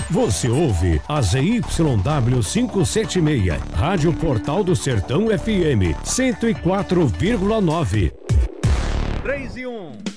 Você ouve a ZYW 576, Rádio Portal do Sertão FM 104,9. 3 e 1.